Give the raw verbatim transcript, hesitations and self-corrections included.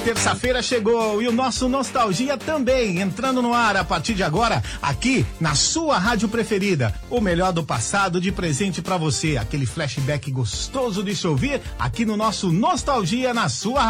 Terça-feira chegou e o nosso Nostalgia também, entrando no ar a partir de agora, aqui na sua rádio preferida. O melhor do passado de presente pra você, aquele flashback gostoso de se ouvir aqui no nosso Nostalgia na sua rádio.